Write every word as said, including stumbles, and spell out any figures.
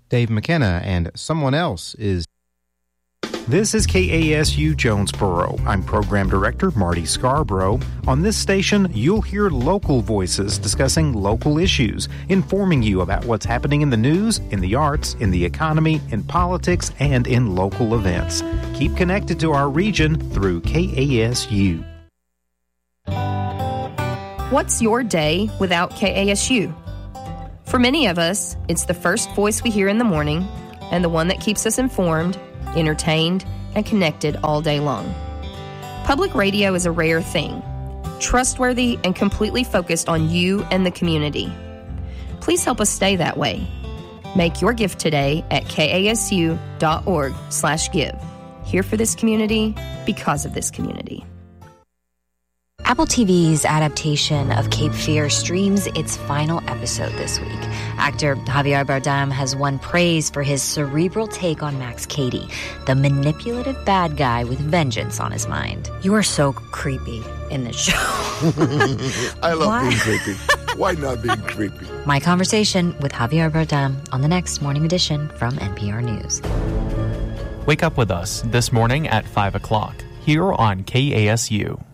Dave McKenna, and someone else is... This is K A S U Jonesboro. I'm Program Director Marty Scarborough. On this station, you'll hear local voices discussing local issues, informing you about what's happening in the news, in the arts, in the economy, in politics, and in local events. Keep connected to our region through K A S U. What's your day without K A S U? For many of us, it's the first voice we hear in the morning and the one that keeps us informed, entertained, and connected all day long. Public radio is a rare thing, trustworthy and completely focused on you and the community. Please help us stay that way. Make your gift today at kasu.org slash give. Here for this community, because of this community. Apple T V's adaptation of Cape Fear streams its final episode this week. Actor Javier Bardem has won praise for his cerebral take on Max Cady, the manipulative bad guy with vengeance on his mind. You are so creepy in this show. I love Why? being creepy. Why not being creepy? My conversation with Javier Bardem on the next Morning Edition from N P R News. Wake up with us this morning at five o'clock here on K A S U.